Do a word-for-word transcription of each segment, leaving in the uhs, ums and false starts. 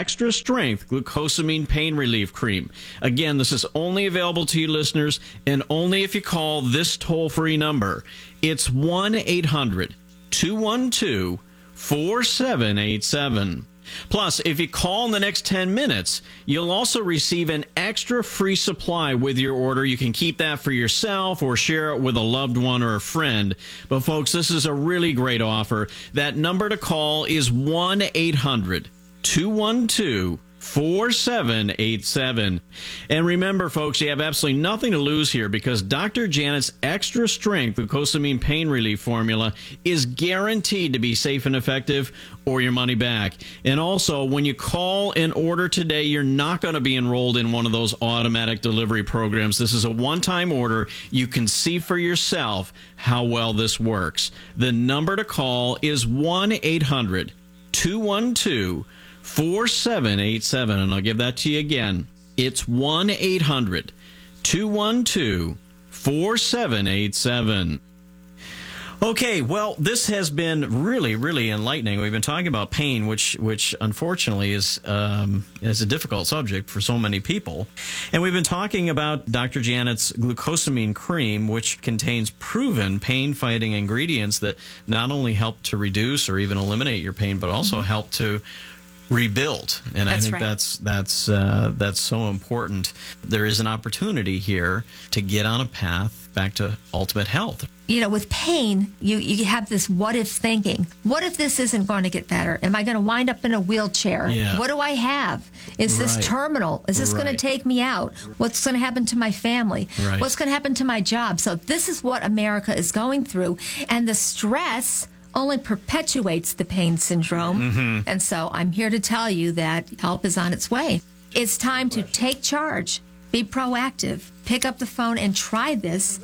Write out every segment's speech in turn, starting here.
Extra Strength Glucosamine Pain Relief Cream. Again, this is only available to you listeners and only if you call this toll-free number. It's one eight hundred two one two four seven eight seven. Plus, if you call in the next ten minutes, you'll also receive an extra free supply with your order. You can keep that for yourself or share it with a loved one or a friend. But, folks, this is a really great offer. That number to call is one eight hundred two one two four seven eight seven. And remember, folks, you have absolutely nothing to lose here because Doctor Janet's Extra Strength Glucosamine Pain Relief Formula is guaranteed to be safe and effective or your money back. And also, when you call and order today, you're not going to be enrolled in one of those automatic delivery programs. This is a one-time order. You can see for yourself how well this works. The number to call is one eight hundred two one two four seven eight seven, and I'll give that to you again. It's one eight hundred two one two four seven eight seven. Okay, well, this has been really, really enlightening. We've been talking about pain, which, which unfortunately is um, is a difficult subject for so many people. And we've been talking about Doctor Janet's glucosamine cream, which contains proven pain-fighting ingredients that not only help to reduce or even eliminate your pain, but also mm-hmm. help to rebuild. And that's I think right. that's that's uh, that's so important. There is an opportunity here to get on a path back to ultimate health. You know, with pain, you, you have this what if thinking. What if this isn't going to get better? Am I going to wind up in a wheelchair? Yeah. What do I have? Is right. this terminal? Is this right. going to take me out? What's going to happen to my family? Right. What's going to happen to my job? So this is what America is going through. And the stress only perpetuates the pain syndrome. Mm-hmm. And so I'm here to tell you that help is on its way. It's time to take charge, be proactive, pick up the phone and try this.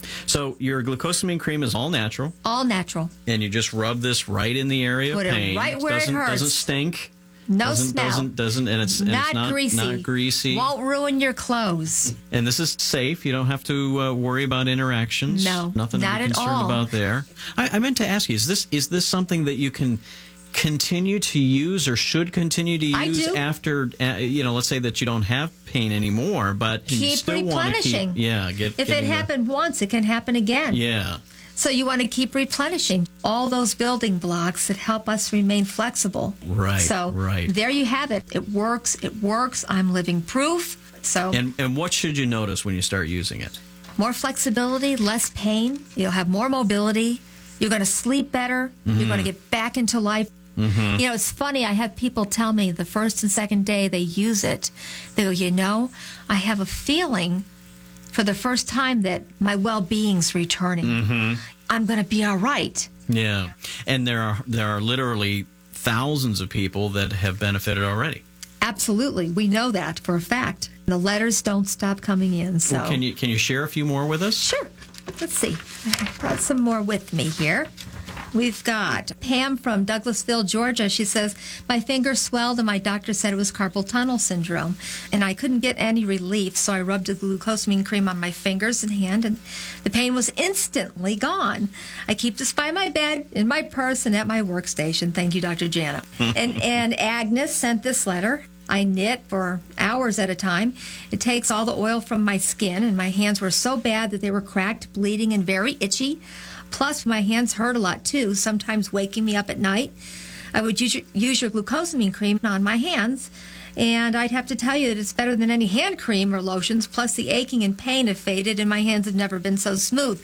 So your glucosamine cream is all natural. All natural. And you just rub this right in the area Put of pain. it right where doesn't, it hurts. Doesn't stink. No doesn't, smell. Doesn't, doesn't, and it's, and not, it's not greasy. Not greasy. Won't ruin your clothes. And this is safe. You don't have to uh, worry about interactions. No, Nothing not to be at concerned all. about there. I, I meant to ask you, is this is this something that you can continue to use or should continue to I use do. after, uh, you know, let's say that you don't have pain anymore, but you Keep still want to replenishing. keep, yeah, get, If it getting the- happened once, it can happen again. Yeah. So you want to keep replenishing all those building blocks that help us remain flexible. Right, So right. there you have it. It works. It works. I'm living proof. So And and what should you notice when you start using it? more flexibility, less pain. You'll have more mobility. You're going to sleep better. Mm-hmm. You're going to get back into life. Mm-hmm. You know, it's funny. I have people tell me the first and second day they use it, they go, you know, I have a feeling for the first time that my well-being's returning. Mm-hmm. I'm going to be all right. Yeah. And there are there are literally thousands of people that have benefited already. Absolutely. We know that for a fact. The letters don't stop coming in. So Well, can you can you share a few more with us? Sure. Let's see. I brought some more with me here. We've got Pam from Douglasville, Georgia. She says, my finger swelled and my doctor said it was carpal tunnel syndrome. And I couldn't get any relief, so I rubbed a glucosamine cream on my fingers and hand, and the pain was instantly gone. I keep this by my bed, in my purse, and at my workstation. Thank you, Doctor Janet. and, and Agnes sent this letter. I knit for hours at a time. It takes all the oil from my skin, and my hands were so bad that they were cracked, bleeding, and very itchy. Plus, my hands hurt a lot, too, sometimes waking me up at night. I would use your, use your glucosamine cream on my hands, and I'd have to tell you that it's better than any hand cream or lotions, plus the aching and pain have faded, and my hands have never been so smooth.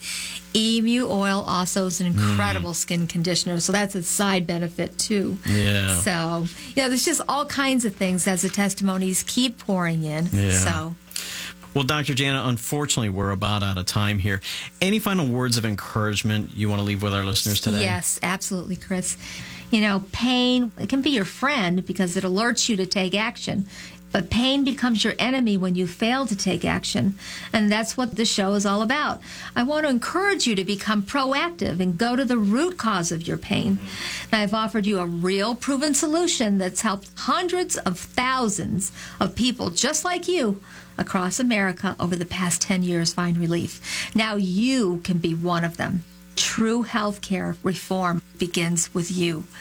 Emu oil also is an incredible mm. skin conditioner, so that's a side benefit, too. Yeah. So, you know, there's just all kinds of things as the testimonies keep pouring in. Yeah. So. Well, Doctor Janet, unfortunately, we're about out of time here. Any final words of encouragement you want to leave with our listeners today? Yes, absolutely, Chris. You know, pain, it can be your friend because it alerts you to take action. But pain becomes your enemy when you fail to take action. And that's what the show is all about. I want to encourage you to become proactive and go to the root cause of your pain. And I've offered you a real proven solution that's helped hundreds of thousands of people just like you across America over the past ten years find relief. Now you can be one of them. True health care reform begins with you.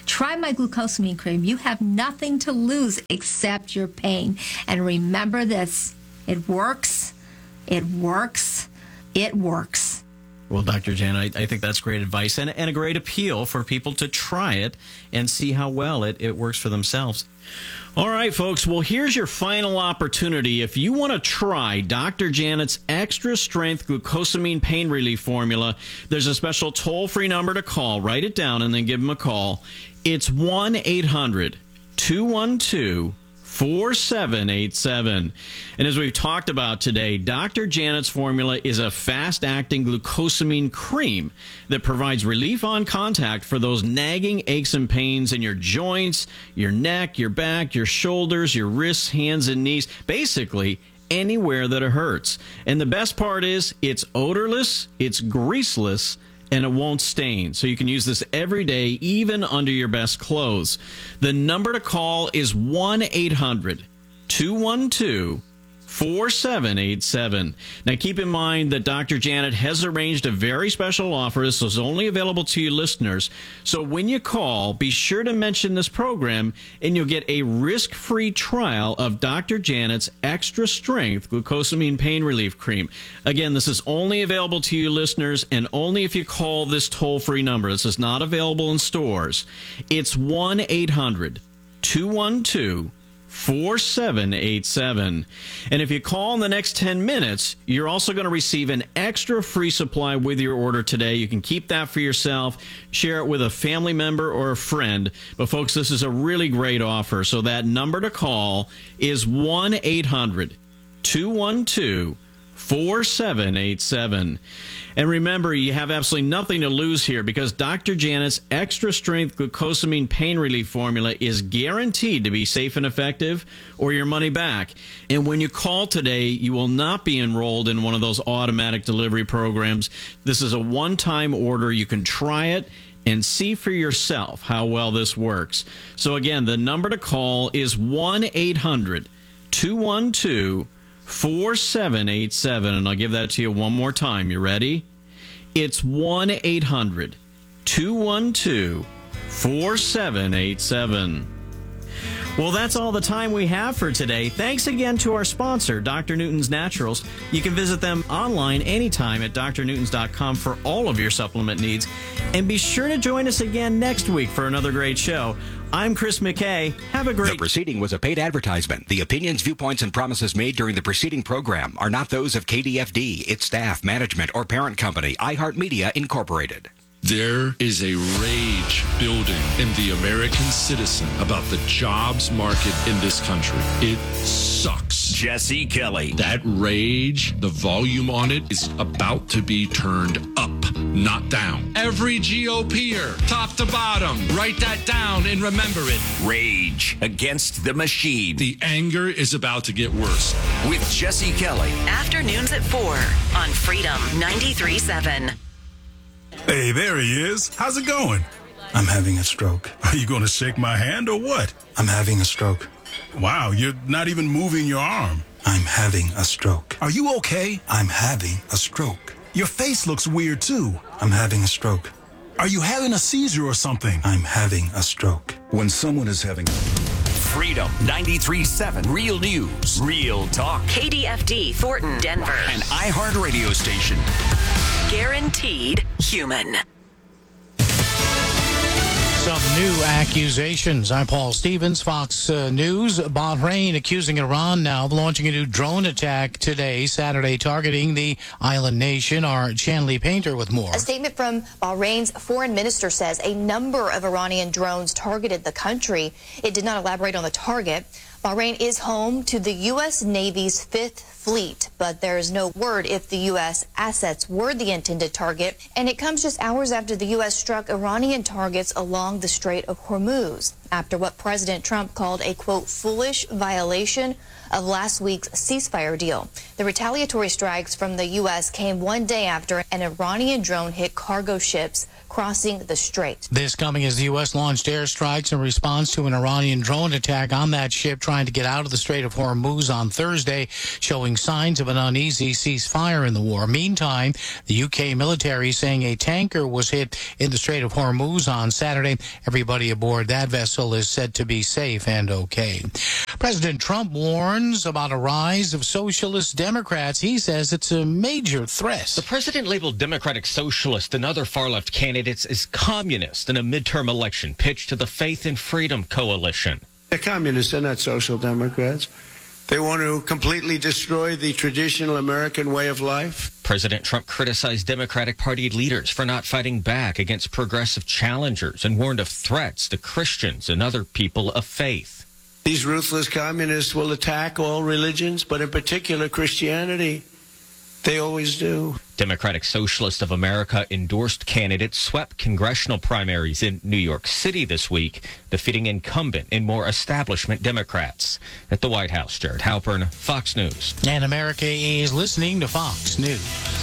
Try my glucosamine cream. You have nothing to lose except your pain. And remember this, it works, it works, it works. Well, Doctor Janet, I, I think that's great advice and, and a great appeal for people to try it and see how well it, it works for themselves. All right, folks. Well, here's your final opportunity. If you want to try Doctor Janet's Extra Strength Glucosamine Pain Relief Formula, there's a special toll-free number to call. Write it down and then give them a call. It's one eight hundred two one two four seven eight seven. And as we've talked about today, Doctor Janet's formula is a fast-acting glucosamine cream that provides relief on contact for those nagging aches and pains in your joints, your neck, your back, your shoulders, your wrists, hands, and knees, basically anywhere that it hurts. And the best part is it's odorless, it's greaseless, and it won't stain. So you can use this every day, even under your best clothes. The number to call is one eight hundred two one two four seven eight seven. Now keep in mind that Doctor Janet has arranged a very special offer. This is only available to you listeners. So when you call, be sure to mention this program and you'll get a risk-free trial of Doctor Janet's Extra Strength Glucosamine Pain Relief Cream. Again, this is only available to you listeners and only if you call this toll-free number. This is not available in stores. It's one eight hundred two one two four seven eight seven. And if you call in the next ten minutes, you're also going to receive an extra free supply with your order today. You can keep that for yourself, share it with a family member or a friend. But folks, this is a really great offer. So that number to call is one eight hundred two one two four seven eight seven. And remember, you have absolutely nothing to lose here because Doctor Janet's Extra Strength Glucosamine Pain Relief Formula is guaranteed to be safe and effective or your money back. And when you call today, you will not be enrolled in one of those automatic delivery programs. This is a one-time order. You can try it and see for yourself how well this works. So again, the number to call is one eight hundred two one two four seven eight seven. And I'll give that to you one more time. You ready? It's one eight hundred two one two four seven eight seven. Well, that's all the time we have for today. Thanks again to our sponsor, Doctor Newton's Naturals. You can visit them online anytime at D R newtons dot com for all of your supplement needs. And be sure to join us again next week for another great show. I'm Chris McKay. Have a great... The proceeding was a paid advertisement. The opinions, viewpoints, and promises made during the preceding program are not those of K D F D, its staff, management, or parent company, iHeartMedia Incorporated. There is a rage building in the American citizen about the jobs market in this country. It sucks. Jesse Kelly. That rage, the volume on it is about to be turned up, not down. Every GOPer, top to bottom, write that down and remember it. Rage against the machine. The anger is about to get worse. With Jesse Kelly. Afternoons at four on Freedom ninety-three point seven. Hey, there he is. How's it going? I'm having a stroke. Are you going to shake my hand or what? I'm having a stroke. Wow, you're not even moving your arm. I'm having a stroke. Are you okay? I'm having a stroke. Your face looks weird, too. I'm having a stroke. Are you having a seizure or something? I'm having a stroke. When someone is having... Freedom ninety-three point seven. Real news. Real talk. K D F D, Thornton, Denver. An iHeart radio station. Guaranteed human. Some new accusations. I'm Paul Stevens, Fox uh, News. Bahrain accusing Iran now of launching a new drone attack today, Saturday, targeting the island nation. Our Chanley Painter with more. A statement from Bahrain's foreign minister says a number of Iranian drones targeted the country. It did not elaborate on the target. Bahrain is home to the U S Navy's Fifth Fleet, but there is no word if the U S assets were the intended target, and it comes just hours after the U S struck Iranian targets along the Strait of Hormuz, after what President Trump called a, quote, foolish violation of last week's ceasefire deal. The retaliatory strikes from the U S came one day after an Iranian drone hit cargo ships crossing the strait. This coming as the U S launched airstrikes in response to an Iranian drone attack on that ship trying to get out of the Strait of Hormuz on Thursday, showing signs of an uneasy ceasefire in the war. Meantime, the U K military saying a tanker was hit in the Strait of Hormuz on Saturday. Everybody aboard that vessel is said to be safe and okay. President Trump warns about a rise of socialist Democrats. He says it's a major threat. The president labeled Democratic Socialist and other far-left candidates as communist in a midterm election pitched to the Faith and Freedom Coalition. They're communists. They're not social democrats. They want to completely destroy the traditional American way of life. President Trump criticized Democratic Party leaders for not fighting back against progressive challengers and warned of threats to Christians and other people of faith. These ruthless communists will attack all religions, but in particular Christianity. They always do. Democratic Socialist of America endorsed candidates swept congressional primaries in New York City this week, defeating incumbent and more establishment Democrats. At the White House, Jared Halpern, Fox News. And America is listening to Fox News.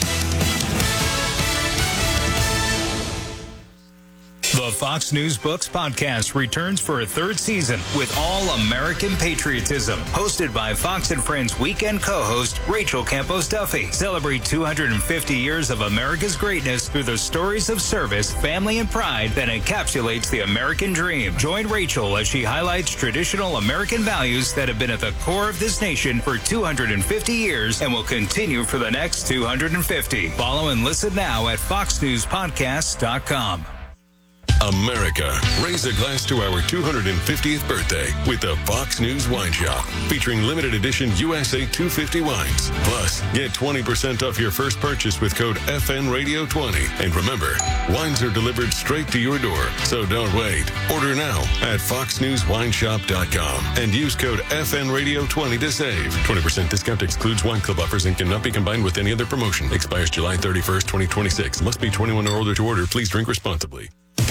The Fox News Books podcast returns for a third season with all-American patriotism. Hosted by Fox and Friends weekend co-host Rachel Campos Duffy. Celebrate two hundred fifty years of America's greatness through the stories of service, family, and pride that encapsulates the American dream. Join Rachel as she highlights traditional American values that have been at the core of this nation for two hundred fifty years and will continue for the next two hundred fifty. Follow and listen now at fox news podcast dot com. America, raise a glass to our two hundred fiftieth birthday with the Fox News Wine Shop, featuring limited edition U S A two fifty wines. Plus, get twenty percent off your first purchase with code F N Radio twenty. And remember, wines are delivered straight to your door, so don't wait. Order now at fox news wine shop dot com and use code F N Radio twenty to save. twenty percent discount excludes wine club offers and cannot be combined with any other promotion. Expires July thirty-first, twenty twenty-six. Must be twenty-one or older to order. Please drink responsibly.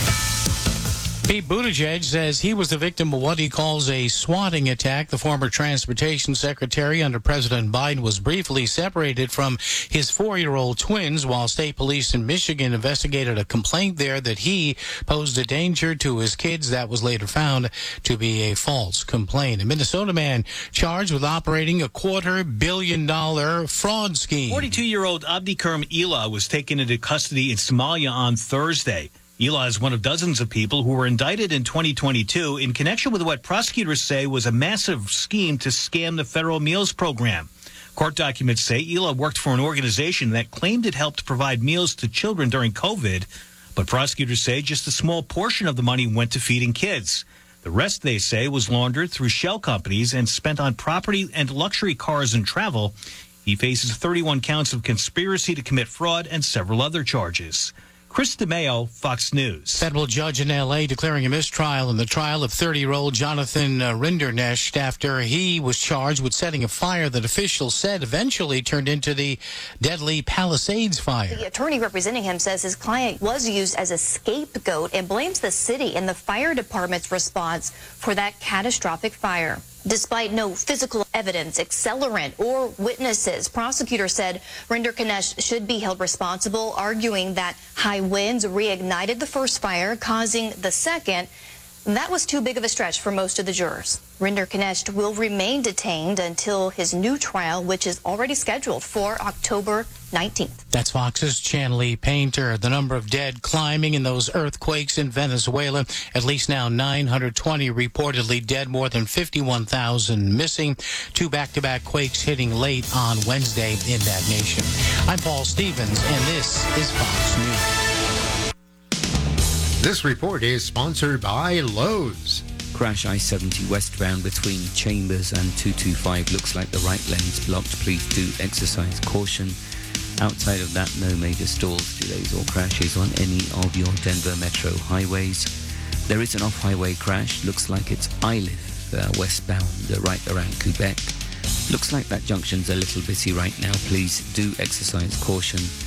Pete Buttigieg says he was the victim of what he calls a swatting attack. The former transportation secretary under President Biden was briefly separated from his four-year-old twins while state police in Michigan investigated a complaint there that he posed a danger to his kids. That was later found to be a false complaint. A Minnesota man charged with operating a quarter billion dollar fraud scheme. forty-two-year-old Abdikerm Ela was taken into custody in Somalia on Thursday. Ela is one of dozens of people who were indicted in twenty twenty-two in connection with what prosecutors say was a massive scheme to scam the federal meals program. Court documents say Ela worked for an organization that claimed it helped provide meals to children during COVID, but prosecutors say just a small portion of the money went to feeding kids. The rest, they say, was laundered through shell companies and spent on property and luxury cars and travel. He faces thirty-one counts of conspiracy to commit fraud and several other charges. Chris DeMeo, Fox News. Federal judge in L A declaring a mistrial in the trial of thirty-year-old Jonathan uh, Rinderknecht after he was charged with setting a fire that officials said eventually turned into the deadly Palisades fire. The attorney representing him says his client was used as a scapegoat and blames the city and the fire department's response for that catastrophic fire. Despite no physical evidence, accelerant, or witnesses, prosecutors said Rinderknecht should be held responsible, arguing that high winds reignited the first fire, causing the second. That was too big of a stretch for most of the jurors. Rinderknecht will remain detained until his new trial, which is already scheduled for October nineteenth. That's Fox's Chanley Painter. The number of dead climbing in those earthquakes in Venezuela. At least now nine hundred twenty reportedly dead, more than fifty-one thousand missing. Two back-to-back quakes hitting late on Wednesday in that nation. I'm Paul Stevens, and this is Fox News. This report is sponsored by Lowe's. Crash I seventy westbound between Chambers and two twenty-five. Looks like the right lane's blocked. Please do exercise caution. Outside of that, no major stalls, delays or crashes on any of your Denver metro highways. There is an off-highway crash. Looks like it's Iliff uh, westbound uh, right around Quebec. Looks like that junction's a little busy right now. Please do exercise caution.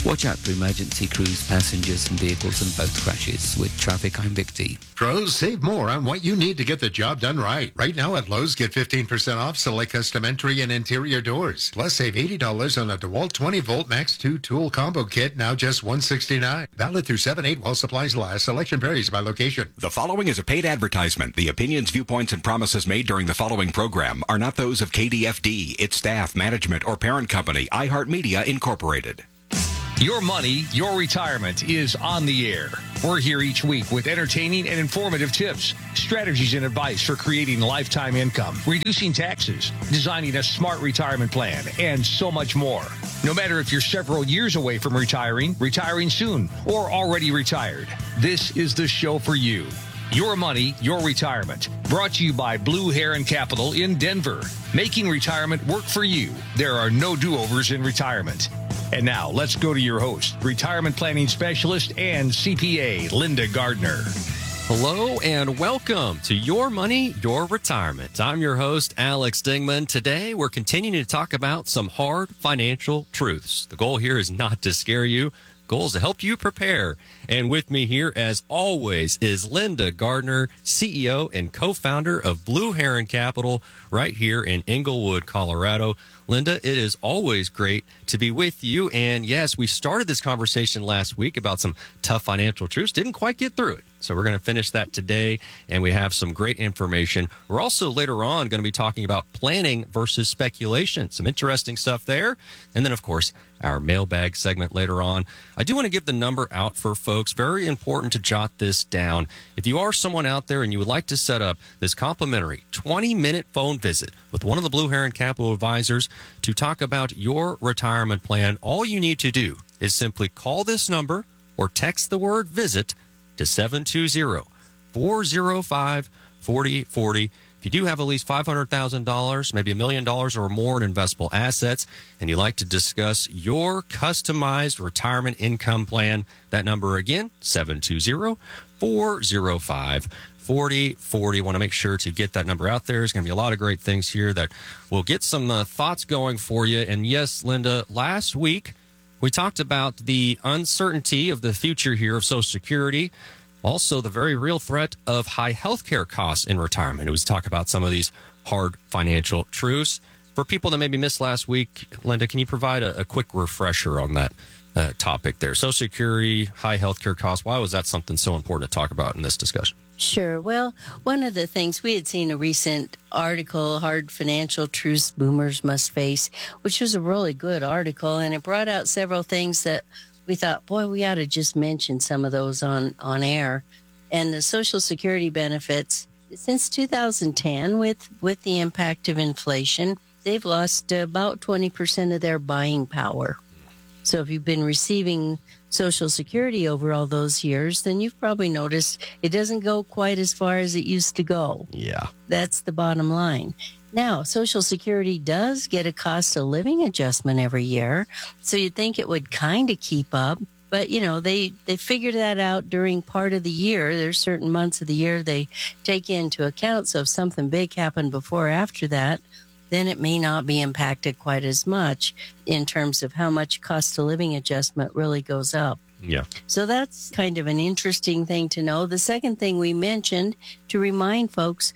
Watch out for emergency crews, passengers and vehicles in both crashes. With traffic, I'm Vic D. Pros, save more on what you need to get the job done right. Right now at Lowe's, get fifteen percent off select custom entry and interior doors. Plus, save eighty dollars on a DeWalt twenty volt Max two tool combo kit, now just one hundred sixty-nine dollars. Valid through seven eight while supplies last. Selection varies by location. The following is a paid advertisement. The opinions, viewpoints, and promises made during the following program are not those of K D F D, its staff, management, or parent company, iHeartMedia Incorporated. Your money, your retirement is on the air. We're here each week with entertaining and informative tips, strategies, and advice for creating lifetime income, reducing taxes, designing a smart retirement plan, and so much more. No matter if you're several years away from retiring, retiring soon, or already retired, this is the show for you. Your money, your retirement. Brought to you by Blue Heron Capital in Denver. Making retirement work for you. There are no do-overs in retirement. And now, let's go to your host, retirement planning specialist and C P A, Linda Gardner. Hello and welcome to Your Money, Your Retirement. I'm your host, Alex Dingman. Today, we're continuing to talk about some hard financial truths. The goal here is not to scare you. The goal is to help you prepare. And with me here, as always, is Linda Gardner, C E O and co-founder of Blue Heron Capital, right here in Englewood, Colorado. Linda, it is always great to be with you. And yes, we started this conversation last week about some tough financial truths. Didn't quite get through it. So we're going to finish that today, and we have some great information. We're also later on going to be talking about planning versus speculation. Some interesting stuff there. And then, of course, our mailbag segment later on. I do want to give the number out for folks. Very important to jot this down. If you are someone out there and you would like to set up this complimentary twenty-minute phone visit with one of the Blue Heron Capital advisors to talk about your retirement plan, all you need to do is simply call this number or text the word visit to seven two zero, four zero five, four zero four zero. If you do have at least five hundred thousand dollars, maybe a million dollars or more in investable assets, and you'd like to discuss your customized retirement income plan, that number again, seven two zero, four zero five, four zero four zero. Want to make sure to get that number out there. There's going to be a lot of great things here that will get some uh, thoughts going for you. And yes, Linda, last week we talked about the uncertainty of the future here of Social Security. Also, the very real threat of high healthcare costs in retirement. It was talk about some of these hard financial truths. For people that maybe missed last week, Linda, can you provide a, a quick refresher on that uh, topic there? Social Security, high healthcare costs. Why was that something so important to talk about in this discussion? Sure. Well, one of the things we had seen a recent article, Hard Financial Truths Boomers Must Face, which was a really good article, and it brought out several things that we thought, boy, we ought to just mention some of those on, on air. And the Social Security benefits, since two thousand ten, with, with the impact of inflation, they've lost about twenty percent of their buying power. So if you've been receiving Social Security over all those years, then you've probably noticed it doesn't go quite as far as it used to go. Yeah. That's the bottom line. Now, Social Security does get a cost of living adjustment every year, so you'd think it would kind of keep up. But, you know, they, they figured that out during part of the year. There's certain months of the year they take into account. So if something big happened before or after that, then it may not be impacted quite as much in terms of how much cost of living adjustment really goes up. Yeah. So that's kind of an interesting thing to know. The second thing we mentioned, to remind folks,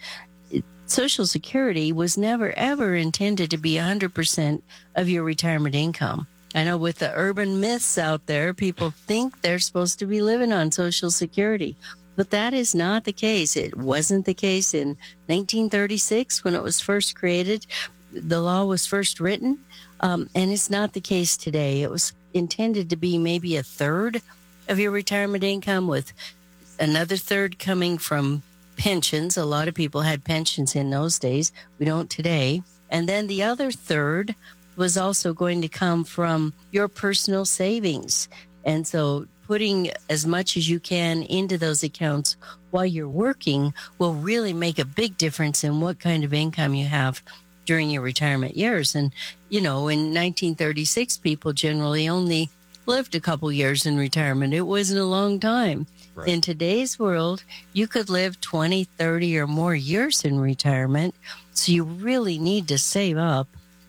Social Security was never, ever intended to be one hundred percent of your retirement income. I know with the urban myths out there, people think they're supposed to be living on Social Security. But that is not the case. It wasn't the case in nineteen thirty-six when it was first created. The law was first written, um, and it's not the case today. It was intended to be maybe a third of your retirement income, with another third coming from pensions. A lot of people had pensions in those days. We don't today. And then the other third was also going to come from your personal savings. And so putting as much as you can into those accounts while you're working will really make a big difference in what kind of income you have during your retirement years. And, you know, in nineteen thirty-six, people generally only lived a couple years in retirement. It wasn't a long time. Right. In today's world, you could live twenty, thirty or more years in retirement. So you really need to save up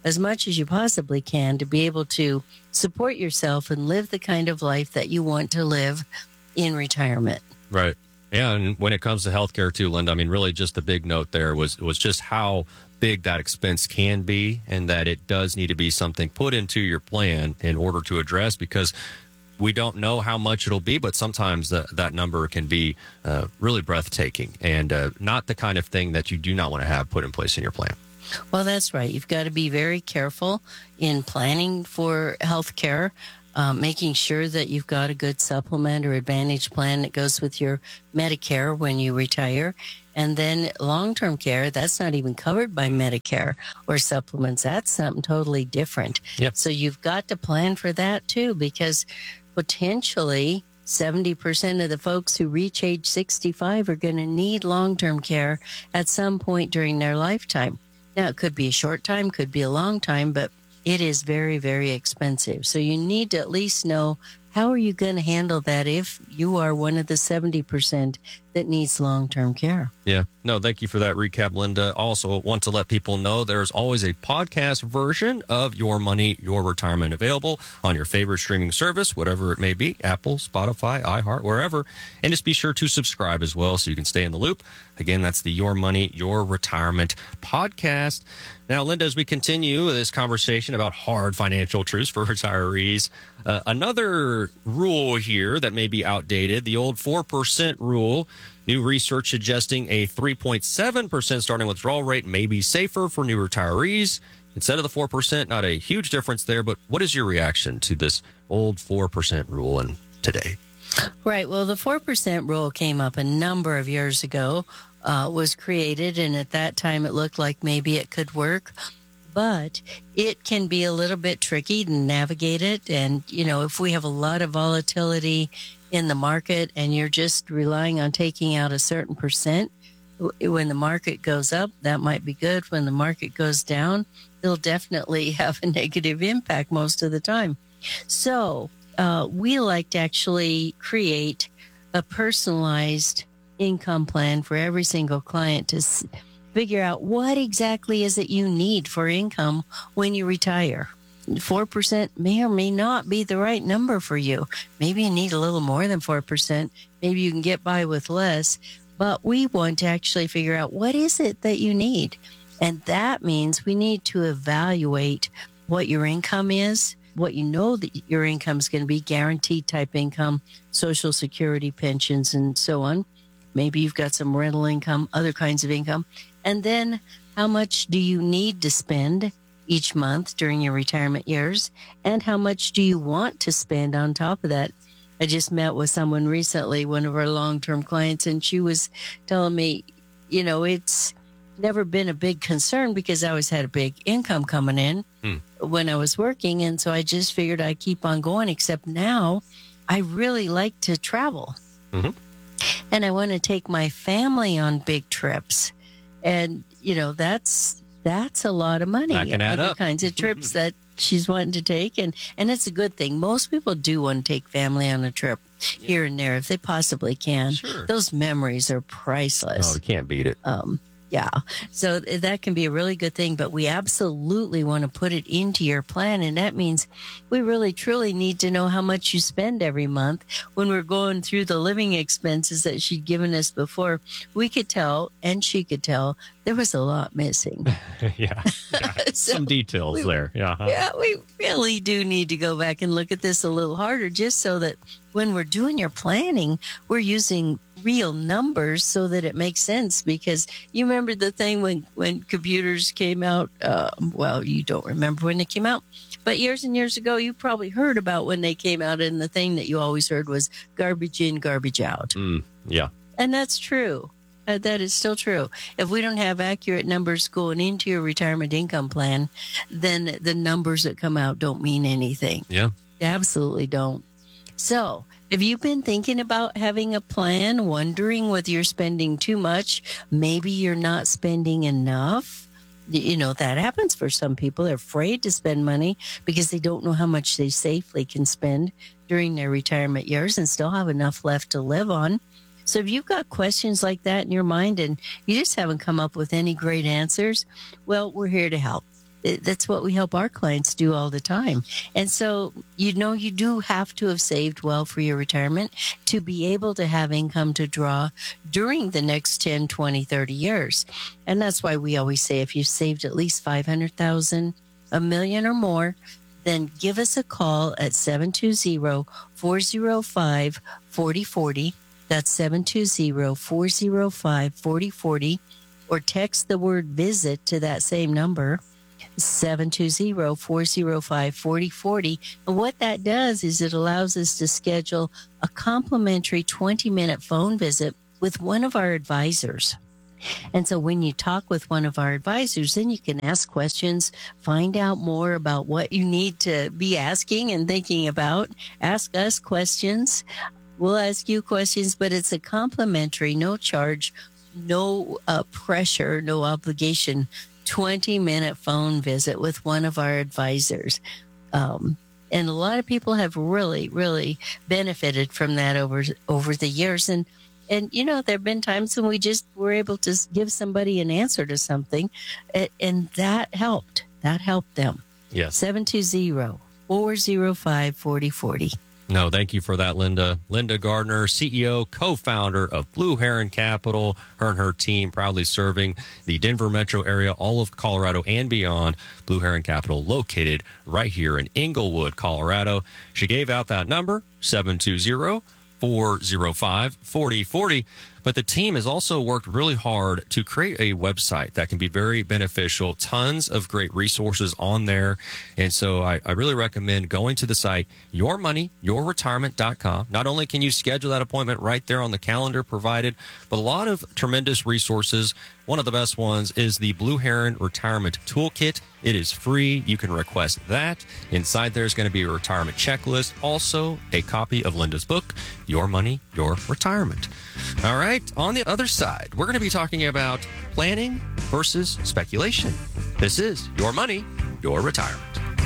as much as you possibly can to be able to support yourself and live the kind of life that you want to live in retirement. Right. Yeah, and when it comes to healthcare too, Linda, I mean, really just the big note there was was just how big that expense can be, and that it does need to be something put into your plan in order to address, because we don't know how much it'll be, but sometimes the, that number can be uh, really breathtaking and uh, not the kind of thing that you do not want to have put in place in your plan. Well, that's right. You've got to be very careful in planning for health care, um, making sure that you've got a good supplement or advantage plan that goes with your Medicare when you retire. And then long-term care, that's not even covered by Medicare or supplements. That's something totally different. Yep. So you've got to plan for that too, because potentially seventy percent of the folks who reach age sixty-five are going to need long-term care at some point during their lifetime. Now, it could be a short time, could be a long time, but it is very, very expensive. So you need to at least know, how are you going to handle that if you are one of the seventy percent that needs long-term care? Yeah. No, thank you for that recap, Linda. Also want to let people know there's always a podcast version of Your Money, Your Retirement available on your favorite streaming service, whatever it may be, Apple, Spotify, iHeart, wherever. And just be sure to subscribe as well so you can stay in the loop. Again, that's the Your Money, Your Retirement podcast. Now, Linda, as we continue this conversation about hard financial truths for retirees, uh, another rule here that may be outdated, the old four percent rule. New research suggesting a three point seven percent starting withdrawal rate may be safer for new retirees instead of the four percent. Not a huge difference there, but what is your reaction to this old four percent rule and today? Right. Well, the four percent rule came up a number of years ago, uh, was created, and at that time it looked like maybe it could work. But it can be a little bit tricky to navigate it. And, you know, if we have a lot of volatility in the market and you're just relying on taking out a certain percent, when the market goes up, that might be good. When the market goes down, it'll definitely have a negative impact most of the time. So uh, we like to actually create a personalized income plan for every single client to s- figure out what exactly is it you need for income when you retire. four percent may or may not be the right number for you. Maybe you need a little more than four percent. Maybe you can get by with less. But we want to actually figure out, what is it that you need? And that means we need to evaluate what your income is, what you know that your income is going to be, guaranteed type income, Social Security, pensions, and so on. Maybe you've got some rental income, other kinds of income. And then how much do you need to spend each month during your retirement years? And how much do you want to spend on top of that? I just met with someone recently, one of our long-term clients, and she was telling me, you know, it's never been a big concern because I always had a big income coming in hmm. when I was working. And so I just figured I'd keep on going, except now I really like to travel. Mm-hmm. And I want to take my family on big trips. And, you know, that's that's a lot of money. That can add Other up. kinds of trips that she's wanting to take. And, and it's a good thing. Most people do want to take family on a trip here and there if they possibly can. Sure. Those memories are priceless. Oh, you can't beat it. Um, yeah. So that can be a really good thing, but we absolutely want to put it into your plan. And that means we really, truly need to know how much you spend every month. When we're going through the living expenses that she'd given us before, we could tell, and she could tell, there was a lot missing. yeah. yeah. So Some details we, there. Yeah. Huh? Yeah, we really do need to go back and look at this a little harder, just so that when we're doing your planning, we're using real numbers so that it makes sense. Because you remember the thing when, when computers came out? Uh, well, you don't remember when they came out, but years and years ago, you probably heard about when they came out, and the thing that you always heard was garbage in, garbage out. Mm, yeah. And that's true. Uh, that is still true. If we don't have accurate numbers going into your retirement income plan, then the numbers that come out don't mean anything. Yeah. They absolutely don't. So, have you been thinking about having a plan, wondering whether you're spending too much? Maybe you're not spending enough. You know, that happens for some people. They're afraid to spend money because they don't know how much they safely can spend during their retirement years and still have enough left to live on. So if you've got questions like that in your mind and you just haven't come up with any great answers, well, we're here to help. It- That's what we help our clients do all the time. And so, you know, you do have to have saved well for your retirement to be able to have income to draw during the next ten, twenty, thirty years. And that's why we always say if you've saved at least five hundred thousand, a million or more, then give us a call at seven two zero, four zero five, four zero four zero. That's seven two zero, four zero five, four zero four zero. Or text the word visit to that same number, seven two zero, four zero five, four zero four zero. And what that does is it allows us to schedule a complimentary twenty-minute phone visit with one of our advisors. And so when you talk with one of our advisors, then you can ask questions, find out more about what you need to be asking and thinking about. Ask us questions. We'll ask you questions, but it's a complimentary, no charge, no uh, pressure, no obligation, twenty-minute phone visit with one of our advisors. Um, and a lot of people have really, really benefited from that over over the years. And And, you know, there have been times when we just were able to give somebody an answer to something, and, and that helped. That helped them. Yes. seven two zero, four zero five, four zero four zero. No, thank you for that, Linda. Linda Gardner, C E O, co-founder of Blue Heron Capital. Her and her team proudly serving the Denver metro area, all of Colorado and beyond. Blue Heron Capital located right here in Englewood, Colorado. She gave out that number, seven two zero, four zero five, four zero four zero. But the team has also worked really hard to create a website that can be very beneficial. Tons of great resources on there. And so I, I really recommend going to the site, your money your retirement dot com. Not only can you schedule that appointment right there on the calendar provided, but a lot of tremendous resources. One of the best ones is the Blue Heron Retirement Toolkit. It is free. You can request that. Inside there is going to be a retirement checklist. Also, a copy of Linda's book, Your Money, Your Retirement. All right. On the other side, we're going to be talking about planning versus speculation. This is Your Money, Your Retirement.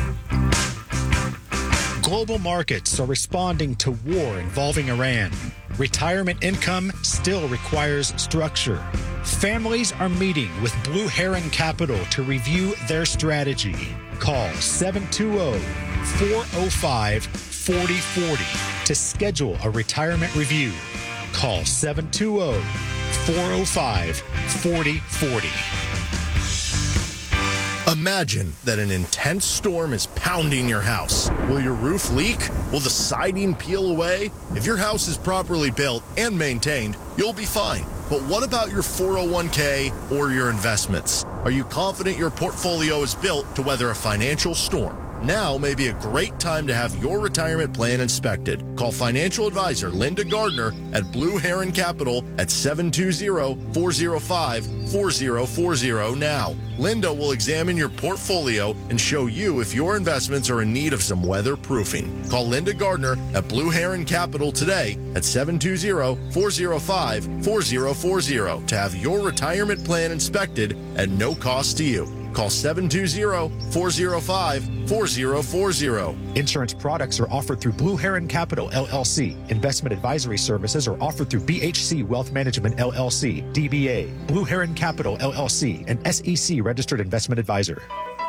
Global markets are responding to war involving Iran. Retirement income still requires structure. Families are meeting with Blue Heron Capital to review their strategy. Call seven two zero, four zero five, four zero four zero to schedule a retirement review. Call seven two zero, four zero five, four zero four zero. Imagine that an intense storm is pounding your house. Will your roof leak? Will the siding peel away? If your house is properly built and maintained, you'll be fine. But what about your four oh one k or your investments? Are you confident your portfolio is built to weather a financial storm? Now may be a great time to have your retirement plan inspected. Call financial advisor Linda Gardner at Blue Heron Capital at seven two zero, four zero five, four zero four zero now. Linda will examine your portfolio and show you if your investments are in need of some weatherproofing. Call Linda Gardner at Blue Heron Capital today at seven two zero, four zero five, four zero four zero to have your retirement plan inspected at no cost to you. Call seven two zero, four zero five, four zero four zero. Insurance products are offered through Blue Heron Capital, L L C. Investment advisory services are offered through B H C Wealth Management, L L C, D B A. Blue Heron Capital, L L C, an S E C registered investment advisor.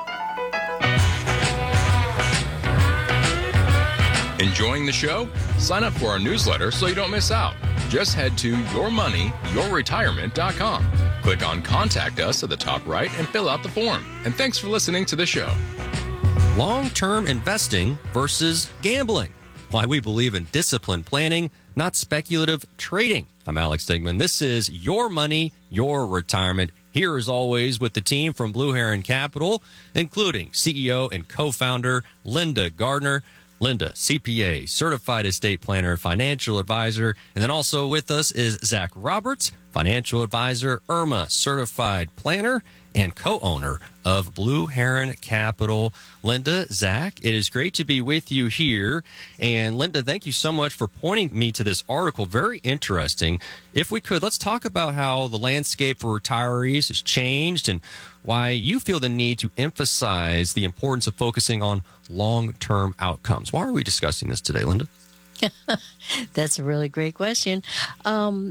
Enjoying the show? Sign up for our newsletter so you don't miss out. Just head to your money your retirement dot com. Click on Contact Us at the top right and fill out the form. And thanks for listening to the show. Long-term investing versus gambling. Why we believe in disciplined planning, not speculative trading. I'm Alex Stigman. This is Your Money, Your Retirement. Here, as always, with the team from Blue Heron Capital, including C E O and co-founder Linda Gardner. Linda, C P A, certified estate planner, financial advisor. And then also with us is Zach Roberts, financial advisor, IRMA certified planner, and co-owner of Blue Heron Capital. Linda, Zach, it is great to be with you here. And Linda, thank you so much for pointing me to this article. Very interesting. If we could, let's talk about how the landscape for retirees has changed and why you feel the need to emphasize the importance of focusing on long-term outcomes. Why are we discussing this today, Linda? That's a really great question. Um,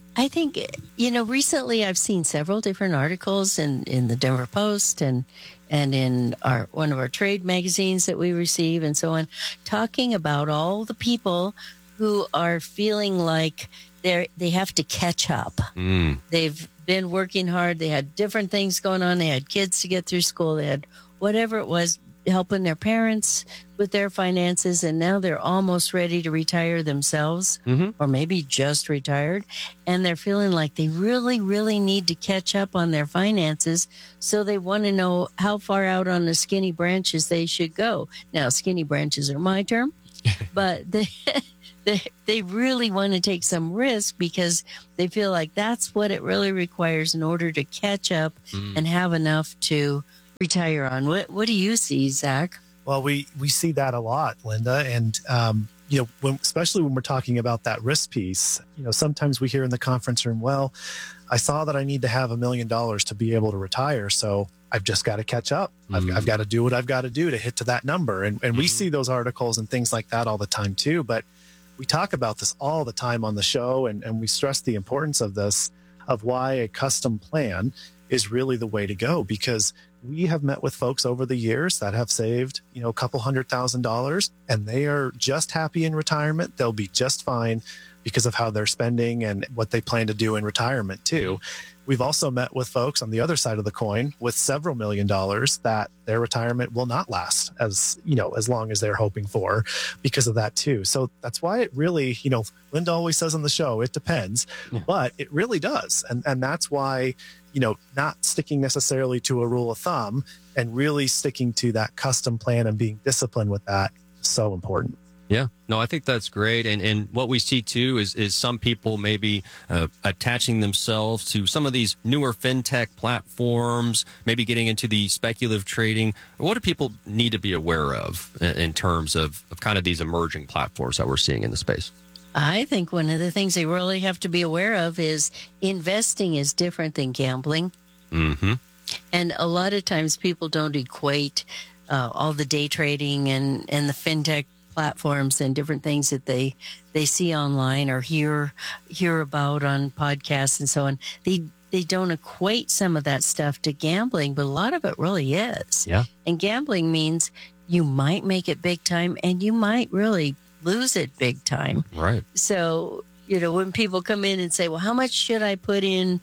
I think, you know, recently I've seen several different articles in, in the Denver Post and and in our one of our trade magazines that we receive and so on, talking about all the people who are feeling like they they have to catch up. Mm. They've been working hard. They had different things going on. They had kids to get through school. They had whatever it was, helping their parents with their finances, and now they're almost ready to retire themselves, mm-hmm. or maybe just retired, and they're feeling like they really, really need to catch up on their finances, so they want to know how far out on the skinny branches they should go. Now, skinny branches are my term, but they, they, they really want to take some risk because they feel like that's what it really requires in order to catch up mm. and have enough to retire on. What What do you see, Zach? Well, we we see that a lot, Linda, and um, you know, when, especially when we're talking about that risk piece. You know, sometimes we hear in the conference room, "Well, I saw that I need to have a million dollars to be able to retire, so I've just got to catch up. Mm-hmm. I've, I've got to do what I've got to do to hit to that number." And and mm-hmm. we see those articles and things like that all the time too. But we talk about this all the time on the show, and and we stress the importance of this, of why a custom plan is really the way to go, because we have met with folks over the years that have saved, you know, a couple hundred thousand dollars, and they are just happy in retirement. They'll be just fine because of how they're spending and what they plan to do in retirement too. We've also met with folks on the other side of the coin with several million dollars that their retirement will not last as, you know, as long as they're hoping for because of that too. So that's why it really, you know, Linda always says on the show, it depends, yeah. but it really does. And and that's why, you know, not sticking necessarily to a rule of thumb and really sticking to that custom plan and being disciplined with that is so important. Yeah, no, I think that's great. And and what we see too is is some people maybe uh, attaching themselves to some of these newer fintech platforms, maybe getting into the speculative trading. What do people need to be aware of in, in terms of, of kind of these emerging platforms that we're seeing in the space? I think one of the things they really have to be aware of is investing is different than gambling. Mm-hmm. And a lot of times people don't equate uh, all the day trading and, and the fintech platforms and different things that they they see online or hear hear about on podcasts and so on. They they don't equate some of that stuff to gambling, but a lot of it really is. Yeah. And gambling means you might make it big time and you might really lose it big time. Right. So, you know, when people come in and say, well, how much should I put in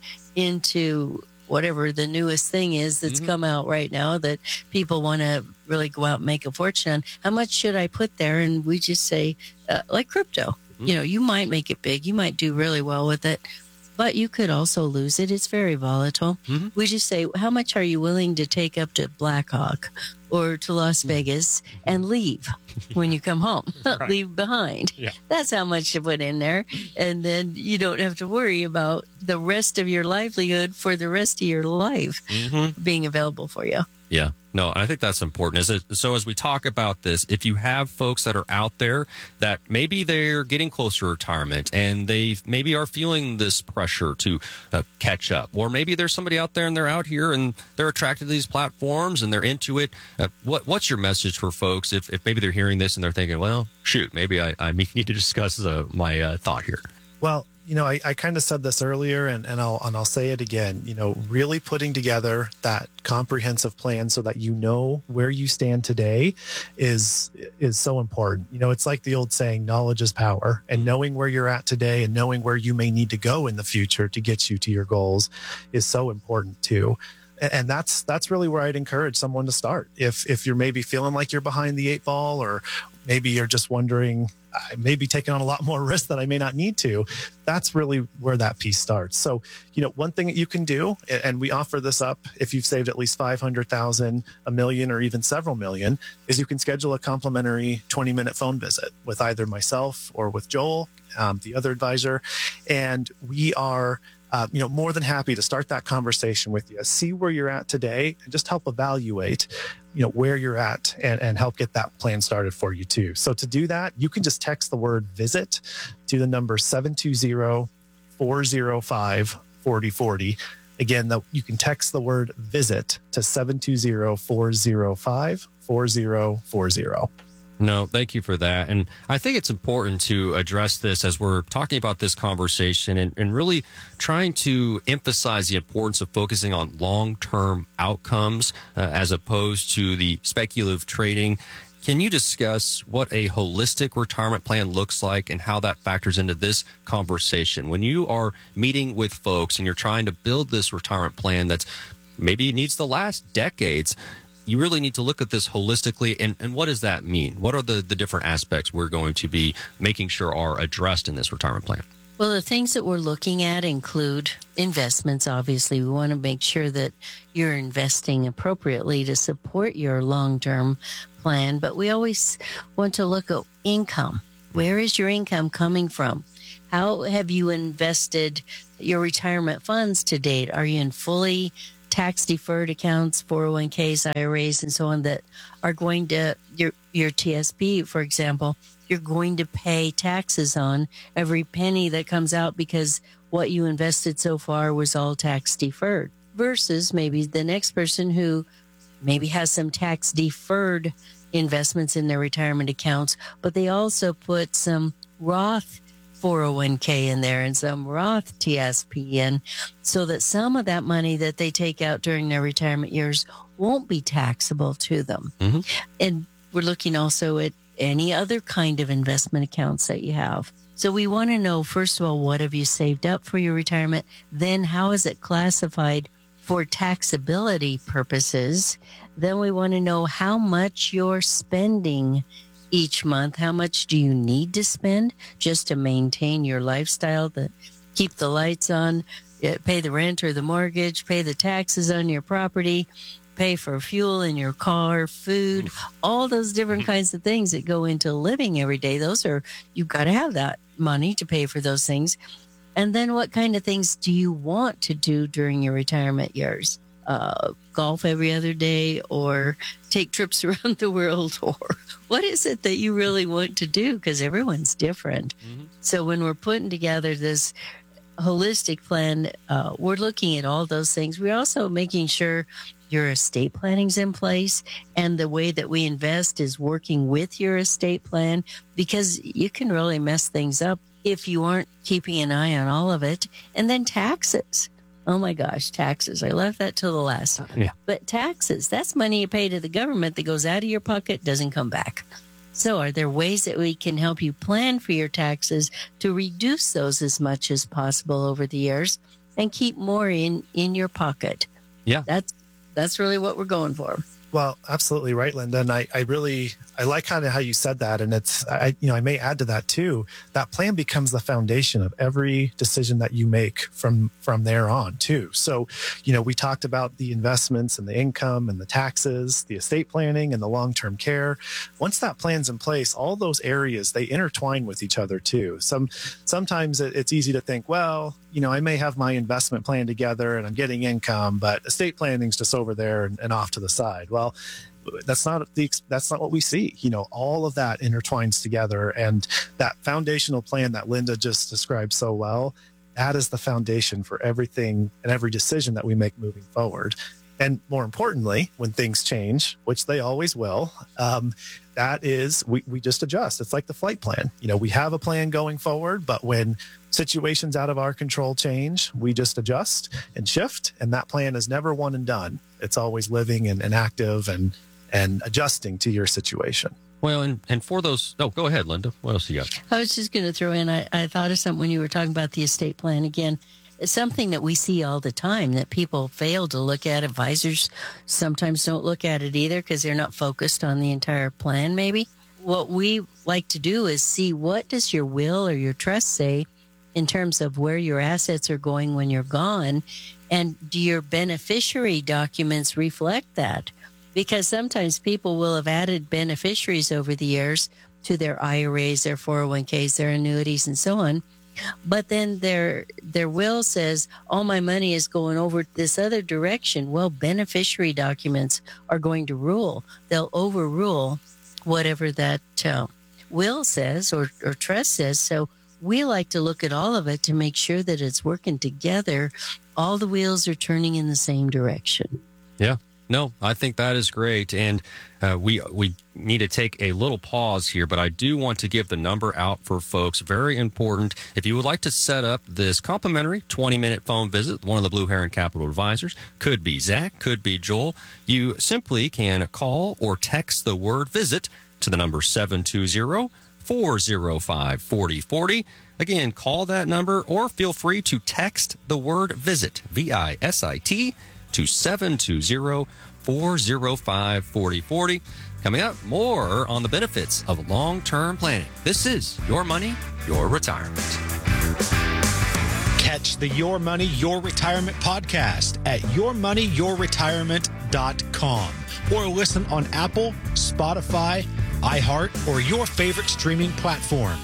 into whatever the newest thing is that's mm-hmm. come out right now that people want to really go out and make a fortune on, how much should I put there? And we just say, uh, like crypto, mm-hmm. you know, you might make it big. You might do really well with it, but you could also lose it. It's very volatile. Mm-hmm. We just say, how much are you willing to take up to Blackhawk or to Las Vegas and leave when you come home? Right. Leave behind. Yeah. That's how much to put in there. And then you don't have to worry about the rest of your livelihood for the rest of your life mm-hmm. being available for you. Yeah, no, I think that's important. Is it, so as we talk about this, if you have folks that are out there that maybe they're getting close to retirement and they maybe are feeling this pressure to uh, catch up, or maybe there's somebody out there and they're out here and they're attracted to these platforms and they're into it. Uh, what What's your message for folks if, if maybe they're hearing this and they're thinking, well, shoot, maybe I, I need to discuss uh, my uh, thought here? Well, you know, I, I kind of said this earlier, and, and I'll and I'll say it again. You know, really putting together that comprehensive plan so that you know where you stand today is is so important. You know, it's like the old saying, knowledge is power, and knowing where you're at today and knowing where you may need to go in the future to get you to your goals is so important too. And that's that's really where I'd encourage someone to start. If if you're maybe feeling like you're behind the eight ball, or maybe you're just wondering, I may be taking on a lot more risk that I may not need to, that's really where that piece starts. So, you know, one thing that you can do, and we offer this up if you've saved at least five hundred thousand, a million, or even several million, is you can schedule a complimentary twenty minute phone visit with either myself or with Joel, um, the other advisor. And we are Uh, you know, more than happy to start that conversation with you, see where you're at today, and just help evaluate, you know, where you're at and, and help get that plan started for you too. So to do that, you can just text the word visit to the number seven two zero, four zero five, four zero four zero. Again, the, you can text the word visit to seven two zero, four zero five, four zero four zero. No, thank you for that. And I think it's important to address this as we're talking about this conversation and, and really trying to emphasize the importance of focusing on long-term outcomes uh, as opposed to the speculative trading. Can you discuss what a holistic retirement plan looks like and how that factors into this conversation? When you are meeting with folks and you're trying to build this retirement plan that's maybe needs to last decades, you really need to look at this holistically. And, and what does that mean? What are the, the different aspects we're going to be making sure are addressed in this retirement plan? Well, the things that we're looking at include investments. Obviously, we want to make sure that you're investing appropriately to support your long-term plan. But we always want to look at income. Where is your income coming from? How have you invested your retirement funds to date? Are you in fully tax-deferred accounts, four oh one k's, I R As, and so on that are going to, your your T S P, for example, you're going to pay taxes on every penny that comes out because what you invested so far was all tax-deferred, versus maybe the next person who maybe has some tax-deferred investments in their retirement accounts, but they also put some Roth four oh one k in there and some Roth T S P in, so that some of that money that they take out during their retirement years won't be taxable to them. Mm-hmm. And we're looking also at any other kind of investment accounts that you have. So we want to know, first of all, what have you saved up for your retirement? Then how is it classified for taxability purposes? Then we want to know how much you're spending each month. How much do you need to spend just to maintain your lifestyle, to keep the lights on, pay the rent or the mortgage, pay the taxes on your property, pay for fuel in your car, food, all those different kinds of things that go into living every day. Those are, you've got to have that money to pay for those things. And then what kind of things do you want to do during your retirement years? Uh, golf every other day, or take trips around the world, or what is it that you really want to do? Because everyone's different. Mm-hmm. So when we're putting together this holistic plan, uh, we're looking at all those things. We're also making sure your estate planning's in place, and the way that we invest is working with your estate plan, because you can really mess things up if you aren't keeping an eye on all of it. And then taxes. Oh my gosh, taxes. I left that till the last time. Yeah. But taxes, that's money you pay to the government that goes out of your pocket, doesn't come back. So are there ways that we can help you plan for your taxes to reduce those as much as possible over the years and keep more in, in your pocket? Yeah. That's that's really what we're going for. Well, absolutely right, Linda. And I, I really, I like kind of how you said that. And it's, I, you know, I may add to that too. That plan becomes the foundation of every decision that you make from, from there on too. So, you know, we talked about the investments and the income and the taxes, the estate planning and the long-term care. Once that plan's in place, all those areas, they intertwine with each other too. Some, sometimes it, it's easy to think, well, you know, I may have my investment plan together and I'm getting income, but estate planning's just over there and, and off to the side. Well, that's not the that's not what we see. You know, all of that intertwines together, and that foundational plan that Linda just described so well, that is the foundation for everything and every decision that we make moving forward. And more importantly, when things change, which they always will, um, that is, we, we just adjust. It's like the flight plan. You know, we have a plan going forward, but when situations out of our control change, we just adjust and shift. And that plan is never one and done. It's always living and, and active and, and adjusting to your situation. Well, and, and for those, oh, go ahead, Linda. What else you got? I was just going to throw in, I, I thought of something when you were talking about the estate plan again. It's something that we see all the time that people fail to look at. Advisors sometimes don't look at it either because they're not focused on the entire plan, maybe. What we like to do is see, what does your will or your trust say in terms of where your assets are going when you're gone? And do your beneficiary documents reflect that? Because sometimes people will have added beneficiaries over the years to their I R As, their four oh one k's, their annuities, and so on. But then their their will says, all my money is going over this other direction. Well, beneficiary documents are going to rule. They'll overrule whatever that uh, will says or, or trust says. So we like to look at all of it to make sure that it's working together. All the wheels are turning in the same direction. Yeah. No, I think that is great. And uh, we we need to take a little pause here, but I do want to give the number out for folks. Very important. If you would like to set up this complimentary twenty-minute phone visit with one of the Blue Heron Capital advisors, could be Zach, could be Joel, you simply can call or text the word visit to the number seven two zero, four zero five, four zero four zero. Again, call that number or feel free to text the word visit, V I S I T, to seven two zero, four zero five, four zero four zero. Coming up, more on the benefits of long-term planning. This is Your Money, Your Retirement. Catch the Your Money, Your Retirement podcast at your money your retirement dot com or listen on Apple, Spotify, iHeart, or your favorite streaming platform.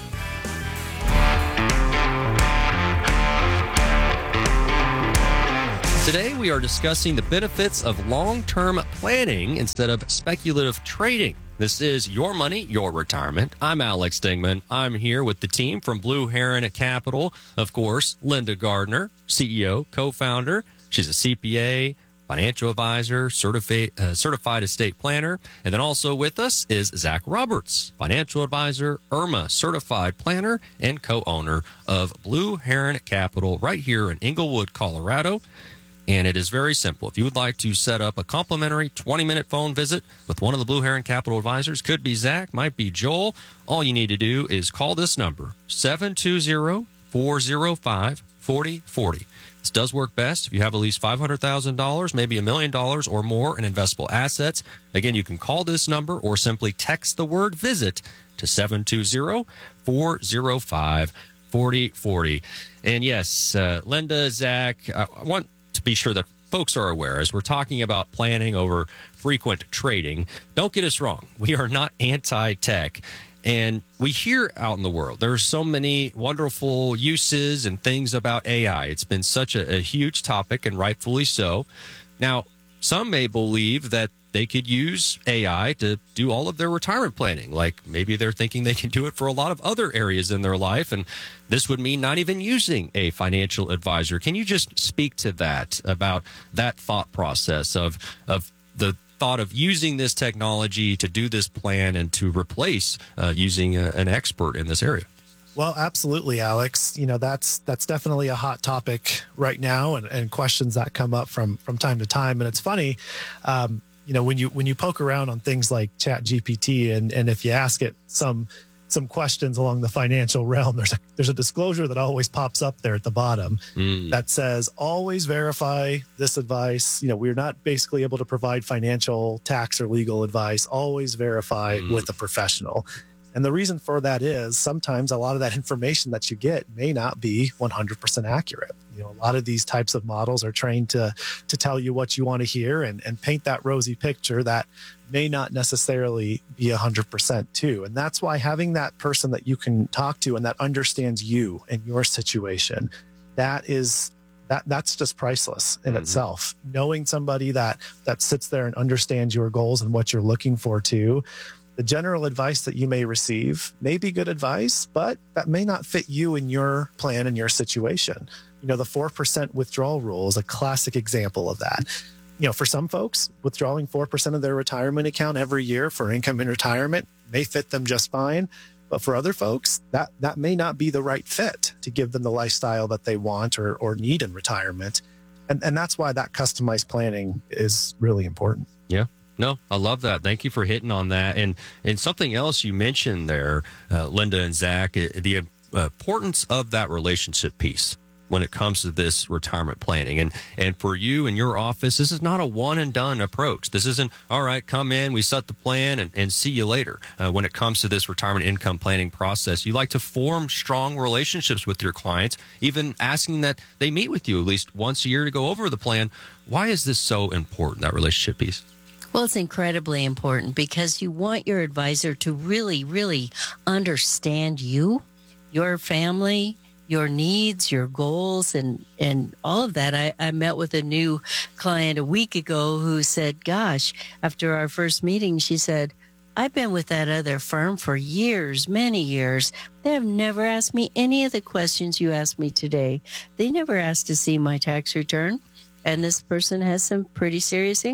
Today, we are discussing the benefits of long-term planning instead of speculative trading. This is Your Money, Your Retirement. I'm Alex Dingman. I'm here with the team from Blue Heron Capital. Of course, Linda Gardner, C E O, co-founder. She's a C P A, financial advisor, certified, uh, certified estate planner. And then also with us is Zach Roberts, financial advisor, I R M A certified planner, and co-owner of Blue Heron Capital right here in Englewood, Colorado. And it is very simple. If you would like to set up a complimentary twenty-minute phone visit with one of the Blue Heron Capital advisors, could be Zach, might be Joel, all you need to do is call this number, seven two zero, four zero five, four zero four zero. This does work best if you have at least five hundred thousand dollars, maybe a million dollars or more in investable assets. Again, you can call this number or simply text the word visit to seven two zero, four zero five, four zero four zero. And yes, uh, Linda, Zach, I want to be sure that folks are aware as we're talking about planning over frequent trading. Don't get us wrong. We are not anti-tech. And we hear out in the world, there are so many wonderful uses and things about A I. It's been such a, a huge topic, and rightfully so. Now, some may believe that they could use A I to do all of their retirement planning. Like maybe they're thinking they can do it for a lot of other areas in their life. And this would mean not even using a financial advisor. Can you just speak to that, about that thought process of, of the thought of using this technology to do this plan and to replace uh, using a, an expert in this area? Well, absolutely, Alex. You know, that's that's definitely a hot topic right now, and, and questions that come up from from time to time. And it's funny, um, you know, when you when you poke around on things like Chat G P T, and and if you ask it some some questions along the financial realm, there's a there's a disclosure that always pops up there at the bottom mm. that says always verify this advice. You know, we're not basically able to provide financial, tax, or legal advice. Always verify mm. with a professional. And the reason for that is sometimes a lot of that information that you get may not be one hundred percent accurate. You know, a lot of these types of models are trained to to tell you what you want to hear and, and paint that rosy picture that may not necessarily be one hundred percent too. And that's why having that person that you can talk to and that understands you and your situation, that is that that's just priceless in mm-hmm. itself. Knowing somebody that that sits there and understands your goals and what you're looking for too. The general advice that you may receive may be good advice, but that may not fit you in your plan and your situation. You know, the four percent withdrawal rule is a classic example of that. You know, for some folks, withdrawing four percent of their retirement account every year for income in retirement may fit them just fine. But for other folks, that, that may not be the right fit to give them the lifestyle that they want or, or need in retirement. And, and that's why that customized planning is really important. Yeah. No, I love that. Thank you for hitting on that. And and something else you mentioned there, uh, Linda and Zach, the importance of that relationship piece when it comes to this retirement planning. And and for you and your office, this is not a one and done approach. This isn't, all right, come in, we set the plan and, and see you later. Uh, when it comes to this retirement income planning process, you like to form strong relationships with your clients, even asking that they meet with you at least once a year to go over the plan. Why is this so important, that relationship piece? Well, it's incredibly important because you want your advisor to really, really understand you, your family, your needs, your goals, and, and all of that. I, I met with a new client a week ago who said, gosh, after our first meeting, she said, I've been with that other firm for years, many years. They have never asked me any of the questions you asked me today. They never asked to see my tax return. And this person has some pretty serious income.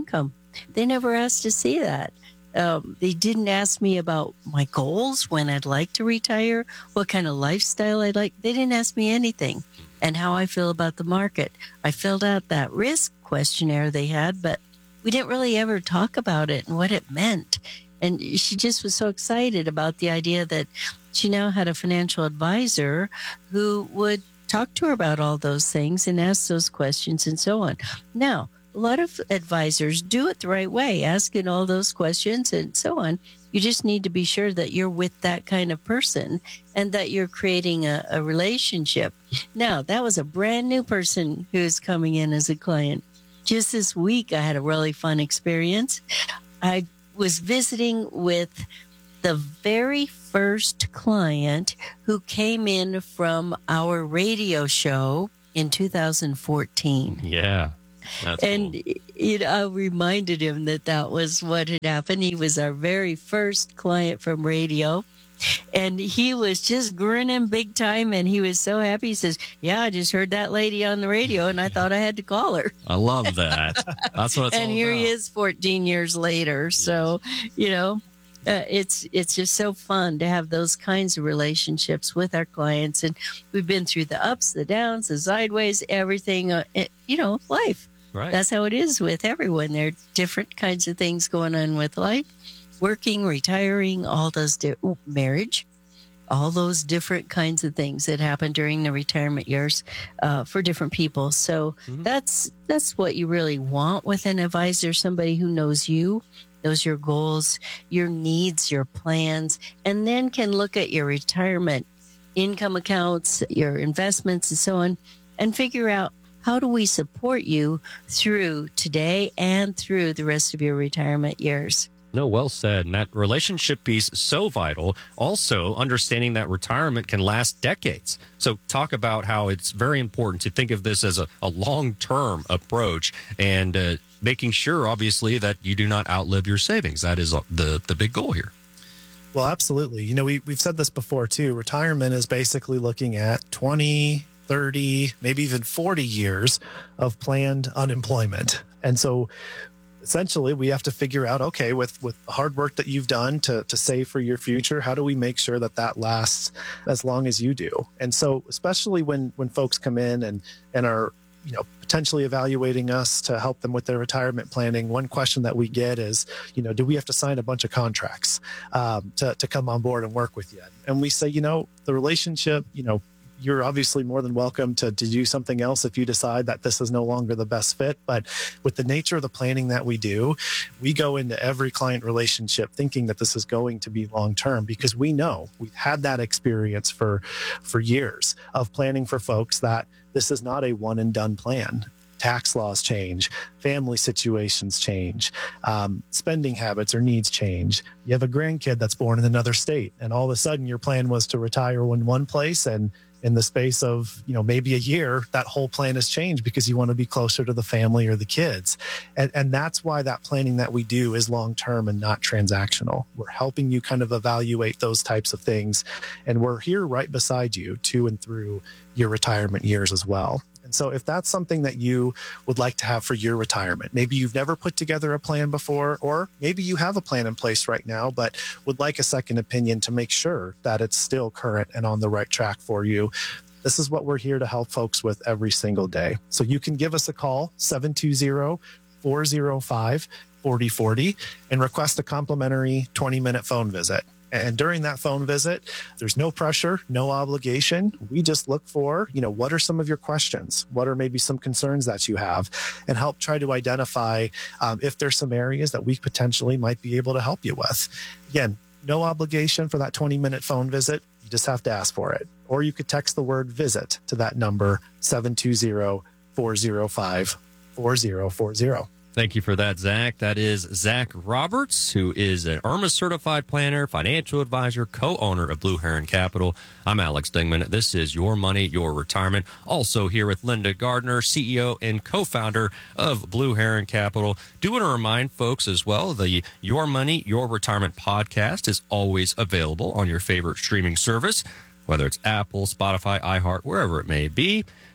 They never asked to see that. Um, they didn't ask me about my goals, when I'd like to retire, what kind of lifestyle I'd like. They didn't ask me anything, and how I feel about the market. I filled out that risk questionnaire they had, but we didn't really ever talk about it and what it meant. And she just was so excited about the idea that she now had a financial advisor who would talk to her about all those things and ask those questions and so on. Now, a lot of advisors do it the right way, asking all those questions and so on. You just need to be sure that you're with that kind of person and that you're creating a, a relationship. Now, that was a brand new person who's coming in as a client. Just this week, I had a really fun experience. I was visiting with the very first client who came in from our radio show in two thousand fourteen. Yeah. That's and cool. you know, I reminded him that that was what had happened. He was our very first client from radio, and he was just grinning big time, and he was so happy. He says, yeah, I just heard that lady on the radio, and I thought I had to call her. I love that. That's what it's and all here about. he is fourteen years later. So, you know, uh, it's it's just so fun to have those kinds of relationships with our clients. And we've been through the ups, the downs, the sideways, everything, uh, it, you know, life. Right. That's how it is with everyone. There are different kinds of things going on with life, working, retiring, all those di- ooh, marriage, all those different kinds of things that happen during the retirement years uh, for different people. So mm-hmm. that's that's what you really want with an advisor, somebody who knows you, knows your goals, your needs, your plans, and then can look at your retirement income accounts, your investments, and so on, and figure out, how do we support you through today and through the rest of your retirement years? No, well said. And that relationship piece is so vital. Also, understanding that retirement can last decades. So talk about how it's very important to think of this as a, a long-term approach and uh, making sure, obviously, that you do not outlive your savings. That is the, the big goal here. Well, absolutely. You know, we, we've said this before, too. Retirement is basically looking at twenty, thirty, maybe even forty years of planned unemployment. And so essentially we have to figure out, okay, with, with the hard work that you've done to, to save for your future, how do we make sure that that lasts as long as you do? And so especially when, when folks come in and, and are, you know, potentially evaluating us to help them with their retirement planning, one question that we get is, you know, do we have to sign a bunch of contracts um, to, to come on board and work with you? And we say, you know, the relationship, you know, you're obviously more than welcome to, to do something else if you decide that this is no longer the best fit. But with the nature of the planning that we do, we go into every client relationship thinking that this is going to be long-term, because we know we've had that experience for, for years of planning for folks that this is not a one and done plan. Tax laws change, family situations change, um, spending habits or needs change. You have a grandkid that's born in another state, and all of a sudden your plan was to retire in one place, and in the space of, you know, maybe a year, that whole plan has changed because you want to be closer to the family or the kids. And, and that's why that planning that we do is long-term and not transactional. We're helping you kind of evaluate those types of things. And we're here right beside you to and through your retirement years as well. And so if that's something that you would like to have for your retirement, maybe you've never put together a plan before, or maybe you have a plan in place right now, but would like a second opinion to make sure that it's still current and on the right track for you, this is what we're here to help folks with every single day. So you can give us a call, seven two zero, four zero five, four zero four zero, and request a complimentary twenty minute phone visit. And during that phone visit, there's no pressure, no obligation. We just look for, you know, what are some of your questions? What are maybe some concerns that you have? And help try to identify um, if there's some areas that we potentially might be able to help you with. Again, no obligation for that twenty minute phone visit. You just have to ask for it. Or you could text the word visit to that number, seven two zero, four zero five, four zero four zero. Thank you for that, Zach. That is Zach Roberts, who is an IRMA certified planner, financial advisor, co-owner of Blue Heron Capital. I'm Alex Dingman. This is Your Money, Your Retirement. Also here with Linda Gardner, C E O and co-founder of Blue Heron Capital. Do want to remind folks as well, the Your Money, Your Retirement podcast is always available on your favorite streaming service, whether it's Apple, Spotify, iHeart, wherever it may be.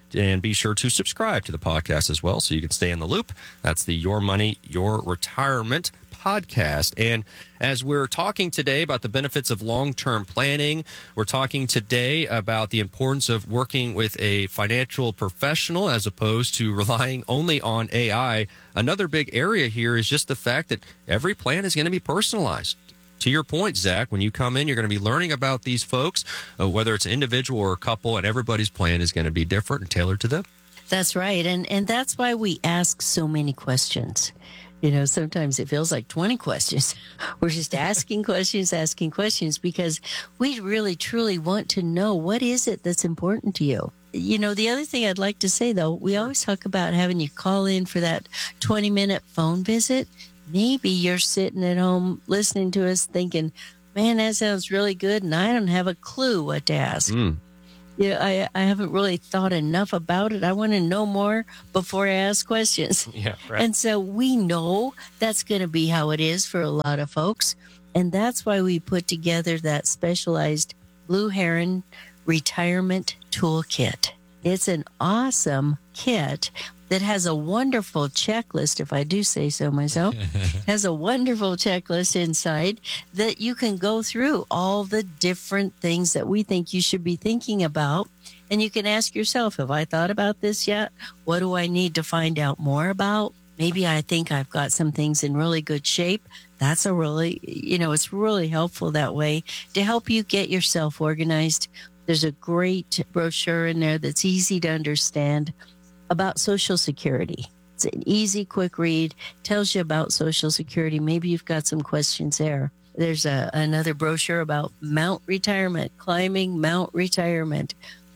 And be sure to subscribe to the podcast as well so you can stay in the loop. That's the Your Money, Your Retirement podcast. And as we're talking today about the benefits of long-term planning, we're talking today about the importance of working with a financial professional as opposed to relying only on A I. Another big area here is just the fact that every plan is going to be personalized. To your point, Zach, when you come in, you're going to be learning about these folks, uh, whether it's an individual or a couple, and everybody's plan is going to be different and tailored to them. That's right. And, and that's why we ask so many questions. You know, sometimes it feels like twenty questions. We're just asking questions, asking questions, because we really, truly want to know what is it that's important to you. You know, the other thing I'd like to say, though, we always talk about having you call in for that twenty-minute phone visit. Maybe you're sitting at home listening to us thinking, man, that sounds really good, and I don't have a clue what to ask. Mm. Yeah, I, I haven't really thought enough about it. I want to know more before I ask questions. Yeah, right. And so we know that's going to be how it is for a lot of folks. And that's why we put together that specialized Blue Heron Retirement Toolkit. It's an awesome kit that has a wonderful checklist, if I do say so myself, has a wonderful checklist inside that you can go through all the different things that we think you should be thinking about. And you can ask yourself, have I thought about this yet? What do I need to find out more about? Maybe I think I've got some things in really good shape. That's a really, you know, it's really helpful that way to help you get yourself organized. There's a great brochure in there that's easy to understand about Social Security. It's an easy, quick read, tells you about Social Security. Maybe you've got some questions there. There's a, another brochure about Mount Retirement, climbing Mount Retirement,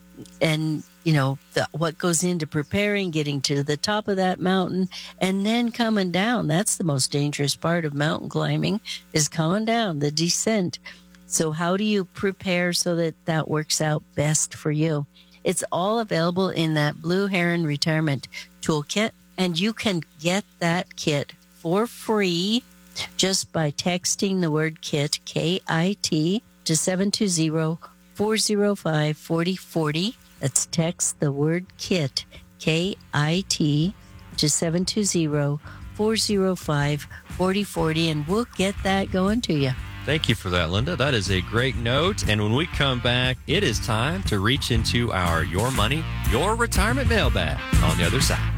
and, you know, the, what goes into preparing, getting to the top of that mountain, and then coming down. That's the most dangerous part of mountain climbing, is coming down, the descent. So how do you prepare so that that works out best for you? It's all available in that Blue Heron Retirement Toolkit, and you can get that kit for free just by texting the word KIT, K I T, to seven two zero, four zero five, four zero four zero. That's text the word KIT, K I T, to seven two zero, four zero five, four zero four zero, and we'll get that going to you. Thank you for that, Linda. That is a great note. And when we come back, it is time to reach into our Your Money, Your Retirement mailbag on the other side.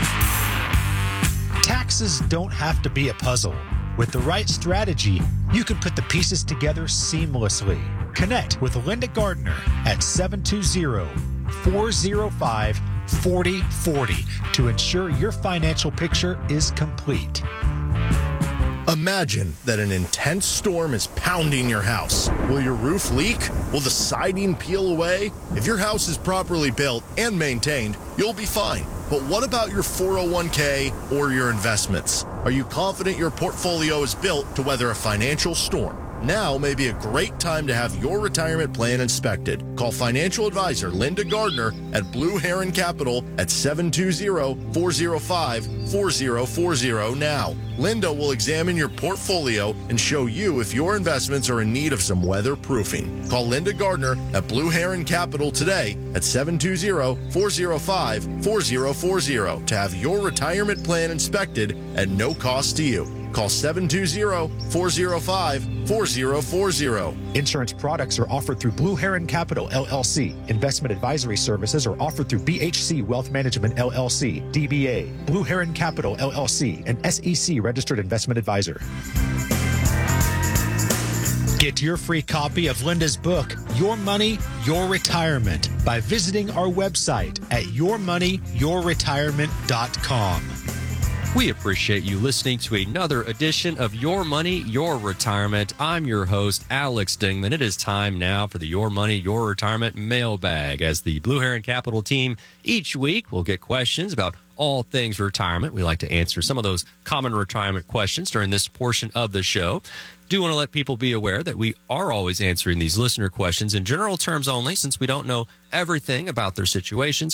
Taxes don't have to be a puzzle. With the right strategy, you can put the pieces together seamlessly. Connect with Linda Gardner at seven two zero, four zero five, four zero four zero to ensure your financial picture is complete. Imagine that an intense storm is pounding your house. Will your roof leak? Will the siding peel away? If your house is properly built and maintained, you'll be fine. But what about your four oh one k or your investments? Are you confident your portfolio is built to weather a financial storm? Now may be a great time to have your retirement plan inspected. Call financial advisor Linda Gardner at Blue Heron Capital at seven two zero, four zero five, four zero four zero now. Linda will examine your portfolio and show you if your investments are in need of some weatherproofing. Call Linda Gardner at Blue Heron Capital today at seven two zero, four zero five, four zero four zero to have your retirement plan inspected at no cost to you. Call seven two zero, four zero five, four zero four zero. Insurance products are offered through Blue Heron Capital, L L C. Investment advisory services are offered through B H C Wealth Management, L L C, D B A, Blue Heron Capital, L L C, an S E C registered investment advisor. Get your free copy of Linda's book, Your Money, Your Retirement, by visiting our website at your money your retirement dot com. We appreciate you listening to another edition of Your Money, Your Retirement. I'm your host, Alex Dingman. It is time now for the Your Money, Your Retirement mailbag. As the Blue Heron Capital team, each week we'll get questions about all things retirement. We like to answer some of those common retirement questions during this portion of the show. Do want to let people be aware that we are always answering these listener questions in general terms only, since we don't know everything about their situations.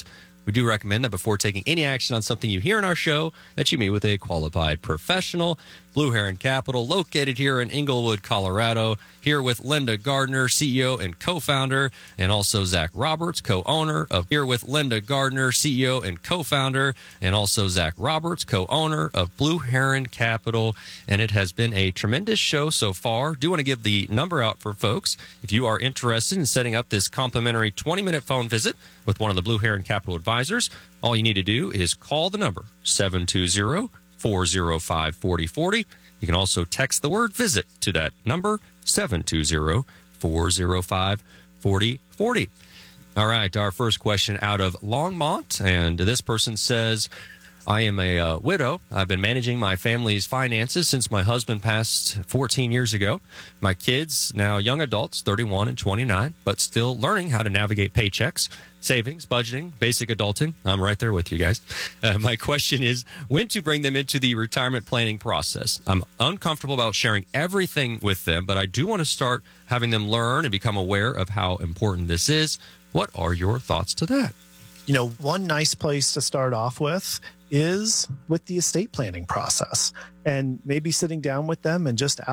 We do recommend that before taking any action on something you hear in our show, that you meet with a qualified professional. Blue Heron Capital, located here in Inglewood, Colorado, here with Linda Gardner, C E O and co-founder, and also Zach Roberts, co-owner of here with Linda Gardner, C E O and co-founder, and also Zach Roberts, co-owner of Blue Heron Capital. And it has been a tremendous show so far. Do want to give the number out for folks. If you are interested in setting up this complimentary twenty-minute phone visit with one of the Blue Heron Capital advisors, all you need to do is call the number seven two zero, four zero five, four zero four zero. You can also text the word visit to that number, seven two zero, four zero five, four zero four zero. All right, our first question out of Longmont, and this person says, I am a uh, widow. I've been managing my family's finances since my husband passed fourteen years ago. My kids, now young adults, thirty-one and twenty-nine, but still learning how to navigate paychecks, savings, budgeting, basic adulting. I'm right there with you guys. Uh, my question is when to bring them into the retirement planning process. I'm uncomfortable about sharing everything with them, but I do want to start having them learn and become aware of how important this is. What are your thoughts to that? You know, one nice place to start off with is with the estate planning process, and maybe sitting down with them and just